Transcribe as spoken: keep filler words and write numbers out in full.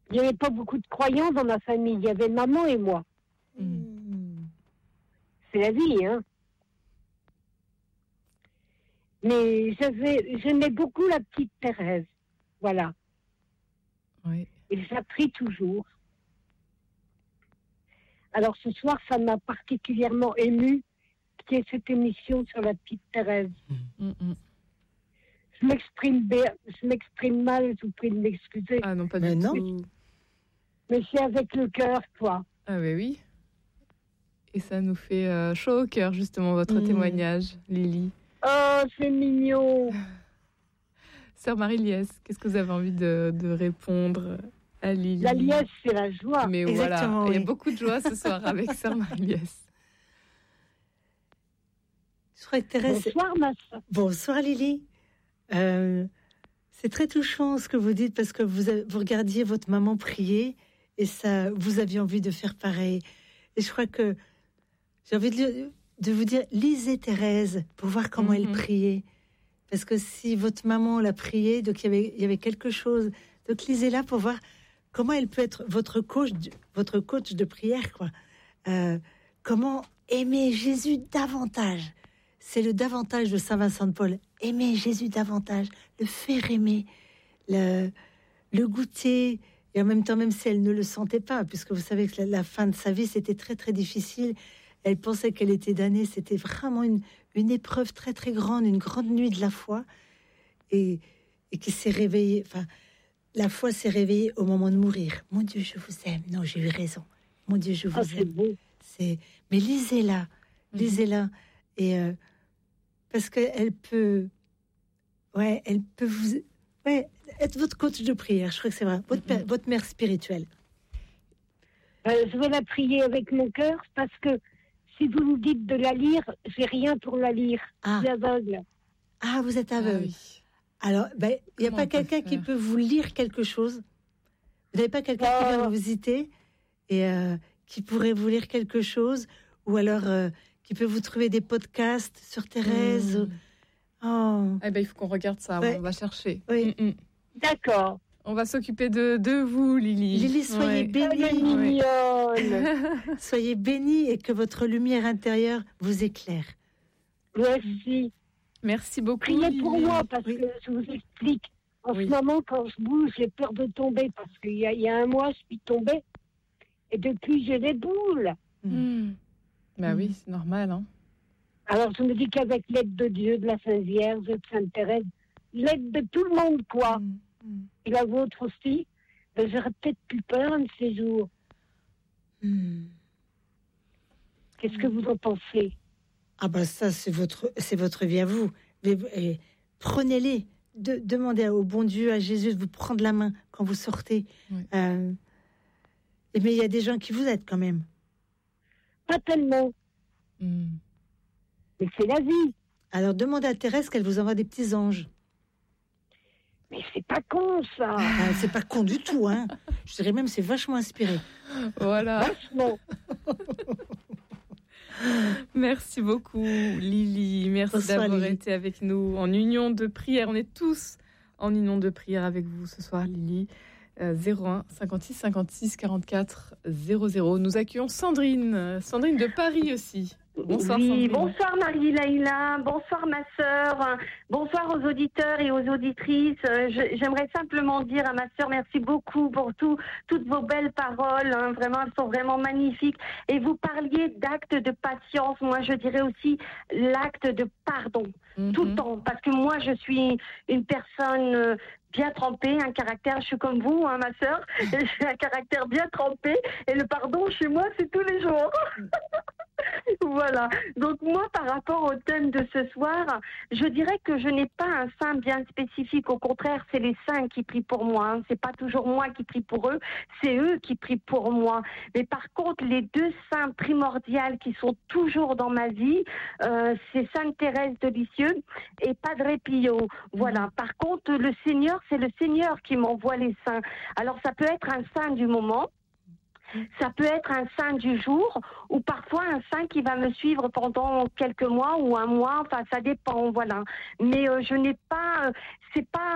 Il n'y avait pas beaucoup de croyants dans ma famille. Il y avait maman et moi. Mmh. C'est la vie, hein. Mais j'avais, j'aimais beaucoup la petite Thérèse. Voilà. Oui. Et je la prie toujours. Alors ce soir, ça m'a particulièrement émue qu'il y ait cette émission sur la petite Thérèse. Mmh, mmh. Je m'exprime bien, je m'exprime mal, je vous prie de m'excuser. Ah non, pas Mais du non. tout. Mais c'est avec le cœur, quoi. Ah oui, oui. Et ça nous fait euh, chaud au cœur, justement, votre Mmh. témoignage, Lily. Oh, c'est mignon. Sœur Marie-Liesse, qu'est-ce que vous avez envie de, de répondre à Lily? La liesse, c'est la joie. Mais Exactement, voilà, il y oui. a beaucoup de joie ce soir avec Sœur Marie-Liesse. Je crois que Thérèse. Bonsoir, ma soeur. Bonsoir Lily. Euh, c'est très touchant ce que vous dites parce que vous, avez- vous regardiez votre maman prier et ça, vous aviez envie de faire pareil. Et je crois que j'ai envie de, de vous dire, lisez Thérèse pour voir comment Mhm. elle priait. Parce que si votre maman l'a prié, donc il y avait, il y avait quelque chose. Donc lisez-la pour voir comment elle peut être votre coach, de- votre coach de prière, quoi. Euh, comment aimer Jésus davantage. C'est le davantage de Saint Vincent de Paul. Aimer Jésus davantage, le faire aimer, le, le goûter. Et en même temps, même si elle ne le sentait pas, puisque vous savez que la, la fin de sa vie, c'était très, très difficile. Elle pensait qu'elle était damnée. C'était vraiment une, une épreuve très, très grande, une grande nuit de la foi. Et, et qui s'est réveillée. Enfin, la foi s'est réveillée au moment de mourir. Mon Dieu, je vous aime. Non, j'ai eu raison. Mon Dieu, je vous Oh, c'est aime. beau. C'est... Mais lisez-la. Lisez-la. Et euh, parce qu'elle peut, ouais, elle peut vous, ouais, être votre coach de prière. Je crois que c'est vrai, votre, père- votre mère spirituelle. Euh, je vais la prier avec mon cœur parce que si vous me dites de la lire, j'ai rien pour la lire. Ah. Je suis aveugle. Ah, vous êtes Ah aveugle. oui. Alors, ben, il n'y a Comment pas on peut quelqu'un qui faire peut vous lire quelque chose. Vous n'avez pas quelqu'un qui vient Oh. vous visiter et euh, qui pourrait vous lire quelque chose, ou alors euh, qui peut vous trouver des podcasts sur Thérèse. Mmh. Oh, Eh ben, il faut qu'on regarde ça, Ouais. on va chercher. Oui. Mm, mm. D'accord. On va s'occuper de, de vous, Lily. Lily, soyez Ouais. Elle est bénie, mignonne. soyez bénie et que votre lumière intérieure vous éclaire. Merci. Merci beaucoup. Priez pour Lily. moi parce Oui. que je vous explique. En Oui. ce moment, quand je bouge, j'ai peur de tomber parce qu'il y a, il y a un mois, je suis tombée. Et depuis, j'ai des boules. Mm. Bah Mm. oui, c'est normal. Hein. Alors, je me dis qu'avec l'aide de Dieu, de la Sainte Vierge, de Sainte Thérèse, l'aide de tout le monde, quoi, Mm, mm, et la vôtre aussi, ben, j'aurais peut-être plus peur un de ces jours. mm. Qu'est-ce que vous en pensez? Ah bah ça, c'est votre, c'est votre vie à vous. Mais, et prenez-les. De, demandez au bon Dieu, à Jésus, de vous prendre la main quand vous sortez. Oui. Euh, et mais il y a des gens qui vous aident quand même. Pas tellement, Mm. mais c'est la vie. Alors demandez à Thérèse qu'elle vous envoie des petits anges. Mais c'est pas con, ça. Ah, c'est pas con du tout, hein. Je dirais même c'est vachement inspiré. Voilà. Vachement. Merci beaucoup, Lily. Merci Bonsoir, d'avoir Lily. été avec nous en union de prière. On est tous en union de prière avec vous ce soir, Lily. Euh, zéro un cinquante-six cinquante-six quarante-quatre zéro zéro. Nous accueillons Sandrine. Sandrine de Paris aussi. Bonsoir, Oui, Sandrine. bonsoir Marie-Laïla, bonsoir ma sœur, bonsoir aux auditeurs et aux auditrices. Euh, je- J'aimerais simplement dire à ma sœur merci beaucoup pour tout, toutes vos belles paroles, hein. Vraiment, elles sont vraiment magnifiques. Et vous parliez d'acte de patience, moi je dirais aussi l'acte de pardon, Mhm. tout le temps, parce que moi je suis une personne euh, bien trempée, un caractère, je suis comme vous, hein, ma sœur, j'ai un caractère bien trempé, et le pardon chez moi c'est tous les jours. Voilà. Donc moi, par rapport au thème de ce soir, je dirais que je n'ai pas un saint bien spécifique. Au contraire, c'est les saints qui prient pour moi. Hein. C'est pas toujours moi qui prie pour eux, c'est eux qui prient pour moi. Mais par contre, les deux saints primordiales qui sont toujours dans ma vie, euh, c'est Sainte Thérèse de Lisieux et Padre Pio. Voilà. Par contre, le Seigneur, c'est le Seigneur qui m'envoie les saints. Alors ça peut être un saint du moment. Ça peut être un saint du jour ou parfois un saint qui va me suivre pendant quelques mois ou un mois, enfin ça dépend, voilà. Mais euh, je n'ai pas, euh, c'est pas